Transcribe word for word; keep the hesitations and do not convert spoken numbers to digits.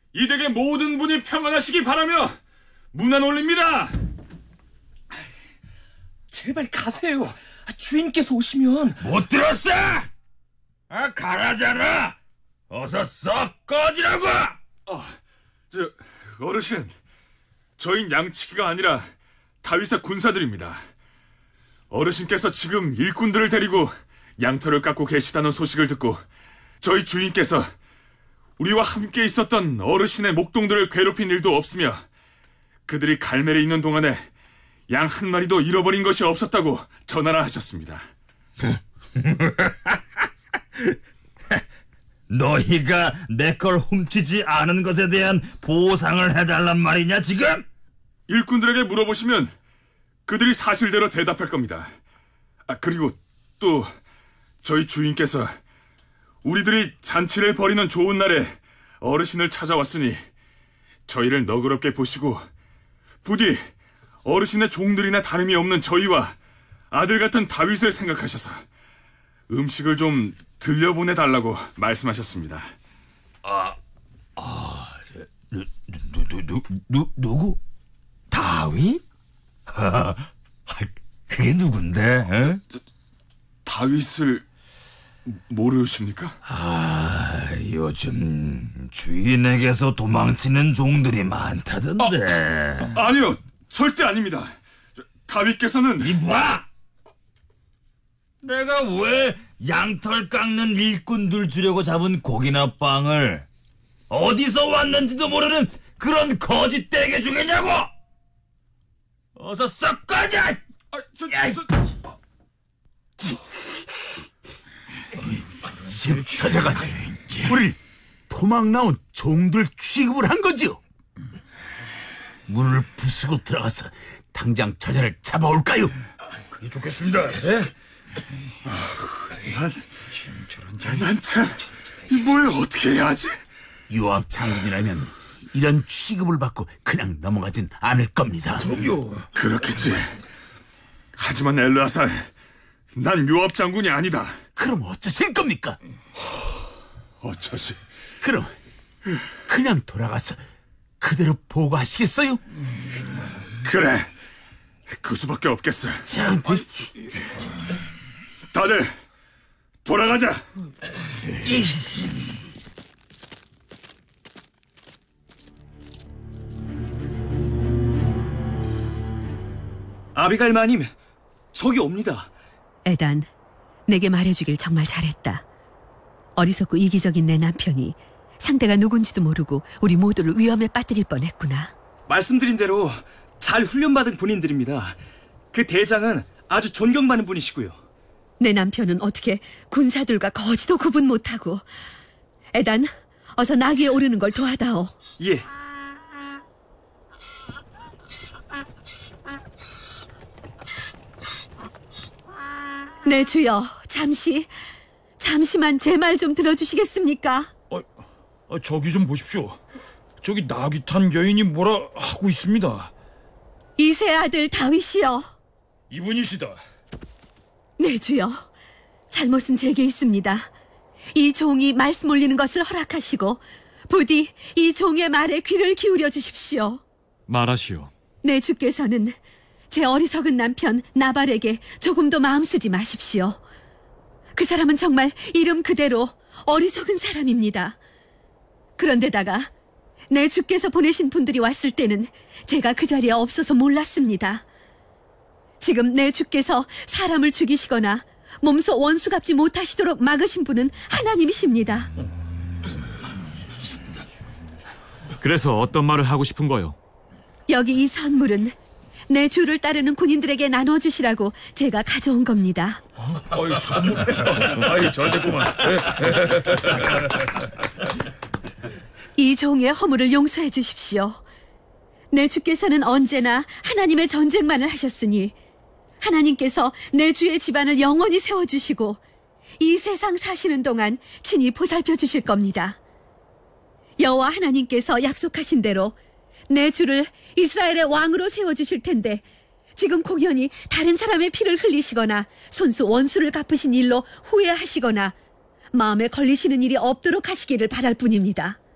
이 댁의 모든 분이 평안하시기 바라며 문안 올립니다. 제발 가세요. 주인께서 오시면. 못 들었어? 아, 가라잖아. 어서 썩 꺼지라고. 아, 저 어르신, 저희 양치기가 아니라 다윗의 군사들입니다. 어르신께서 지금 일꾼들을 데리고 양털을 깎고 계시다는 소식을 듣고 저희 주인께서 우리와 함께 있었던 어르신의 목동들을 괴롭힌 일도 없으며 그들이 갈멜에 있는 동안에 양 한 마리도 잃어버린 것이 없었다고 전하라 하셨습니다. 너희가 내 걸 훔치지 않은 것에 대한 보상을 해달란 말이냐 지금? 일꾼들에게 물어보시면 그들이 사실대로 대답할 겁니다. 아, 그리고 또 저희 주인께서 우리들이 잔치를 벌이는 좋은 날에 어르신을 찾아왔으니 저희를 너그럽게 보시고 부디 어르신의 종들이나 다름이 없는 저희와 아들 같은 다윗을 생각하셔서 음식을 좀 들려보내달라고 말씀하셨습니다. 아, 아, 누, 누, 누, 누, 누, 누구? 다윗? 아, 그게 누군데? 에? 다윗을 모르십니까? 아, 요즘 주인에게서 도망치는 종들이 많다던데. 아, 아니요, 절대 아닙니다. 다윗께서는... 이봐! 내가 왜 양털 깎는 일꾼들 주려고 잡은 고기나 빵을 어디서 왔는지도 모르는 그런 거짓 떼게 주겠냐고! 어서 썩 꺼져! 아, 저, 저... 지금 찾아가지. 우리 도망 나온 종들 취급을 한 거지요. 문을 부수고 들어가서 당장 저자를 잡아올까요? 그게 좋겠습니다. 네? 난, 난 참, 뭘 어떻게 해야 하지? 요압 장군이라면 이런 취급을 받고 그냥 넘어가진 않을 겁니다. 그럼요. 그렇겠지. 하지만 엘르아살, 난 요압 장군이 아니다. 그럼 어쩌실 겁니까? 어쩌지? 그럼 그냥 돌아가서 그대로 보고하시겠어요? 그래, 그 수밖에 없겠어. 자, 다들 돌아가자. 아비가일 마님, 저기 옵니다. 에단, 내게 말해주길 정말 잘했다. 어리석고 이기적인 내 남편이 상대가 누군지도 모르고 우리 모두를 위험에 빠뜨릴 뻔했구나. 말씀드린 대로 잘 훈련받은 군인들입니다. 그 대장은 아주 존경받는 분이시고요. 내 남편은 어떻게 군사들과 거지도 구분 못하고. 에단, 어서 나귀에 오르는 걸 도와다오. 예. 네, 주여, 잠시, 잠시만 제 말 좀 들어주시겠습니까? 아, 아, 저기 좀 보십시오. 저기 나귀 탄 여인이 뭐라 하고 있습니다. 이세 아들 다윗이여. 이분이시다. 네, 주여. 잘못은 제게 있습니다. 이 종이 말씀 올리는 것을 허락하시고 부디 이 종의 말에 귀를 기울여 주십시오. 말하시오. 네, 주께서는 제 어리석은 남편 나발에게 조금도 마음 쓰지 마십시오. 그 사람은 정말 이름 그대로 어리석은 사람입니다. 그런데다가 내 주께서 보내신 분들이 왔을 때는 제가 그 자리에 없어서 몰랐습니다. 지금 내 주께서 사람을 죽이시거나 몸소 원수 갚지 못하시도록 막으신 분은 하나님이십니다. 그래서 어떤 말을 하고 싶은 거요? 여기 이 선물은 내 주를 따르는 군인들에게 나눠주시라고 제가 가져온 겁니다. 아이, 선물. 아이, 잘 됐구만. 이 종의 허물을 용서해 주십시오. 내 주께서는 언제나 하나님의 전쟁만을 하셨으니 하나님께서 내 주의 집안을 영원히 세워주시고 이 세상 사시는 동안 친히 보살펴 주실 겁니다. 여호와 하나님께서 약속하신 대로 내 주를 이스라엘의 왕으로 세워주실 텐데 지금 공연히 다른 사람의 피를 흘리시거나 손수 원수를 갚으신 일로 후회하시거나 마음에 걸리시는 일이 없도록 하시기를 바랄 뿐입니다.